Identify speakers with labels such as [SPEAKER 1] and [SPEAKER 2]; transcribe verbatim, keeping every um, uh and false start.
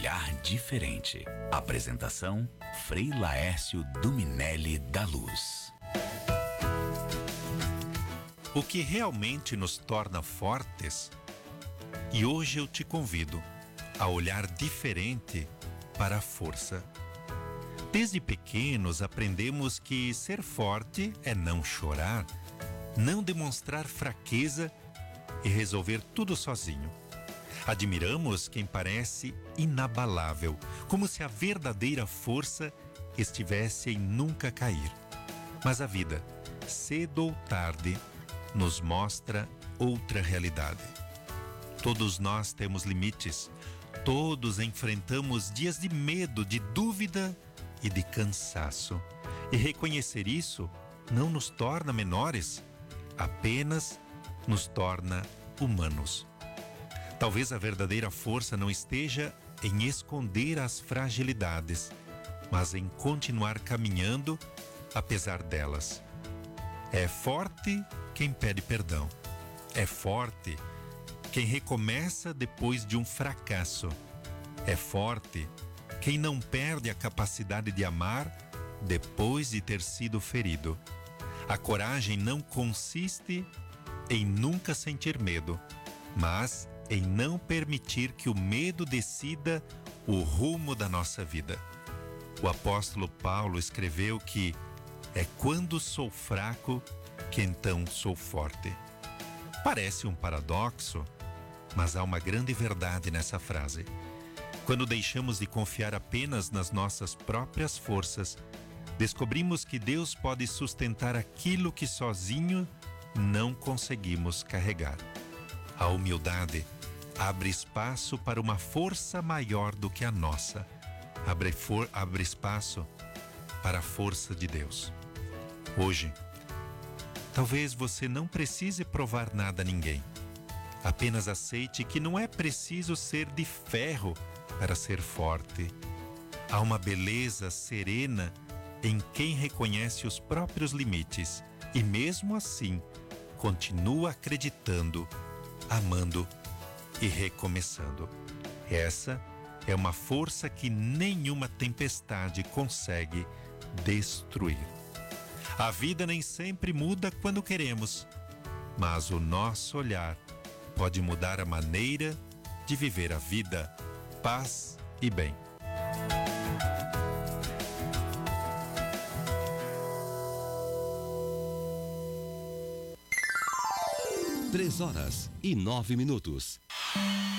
[SPEAKER 1] olhar diferente. Apresentação: Frei Laércio Duminelli da Luz.
[SPEAKER 2] O que realmente nos torna fortes, e hoje eu te convido a olhar diferente para a força. Desde pequenos aprendemos que ser forte é não chorar, não demonstrar fraqueza e resolver tudo sozinho. Admiramos quem parece inabalável, como se a verdadeira força estivesse em nunca cair. Mas a vida, cedo ou tarde, nos mostra outra realidade. Todos nós temos limites, todos enfrentamos dias de medo, de dúvida e de cansaço. E reconhecer isso não nos torna menores, apenas nos torna humanos. Talvez a verdadeira força não esteja em esconder as fragilidades, mas em continuar caminhando apesar delas. É forte quem pede perdão. É forte quem recomeça depois de um fracasso. É forte quem não perde a capacidade de amar depois de ter sido ferido. A coragem não consiste em nunca sentir medo, mas em não permitir que o medo decida o rumo da nossa vida. O apóstolo Paulo escreveu que é quando sou fraco que então sou forte. Parece um paradoxo, mas há uma grande verdade nessa frase. Quando deixamos de confiar apenas nas nossas próprias forças, descobrimos que Deus pode sustentar aquilo que sozinho não conseguimos carregar. A humildade abre espaço para uma força maior do que a nossa. Abre, for, abre espaço para a força de Deus. Hoje, talvez você não precise provar nada a ninguém. Apenas aceite que não é preciso ser de ferro para ser forte. Há uma beleza serena em quem reconhece os próprios limites e, mesmo assim, continua acreditando, amando e recomeçando. Essa é uma força que nenhuma tempestade consegue destruir. A vida nem sempre muda quando queremos, mas o nosso olhar pode mudar a maneira de viver a vida, paz e bem.
[SPEAKER 3] Três horas e nove minutos.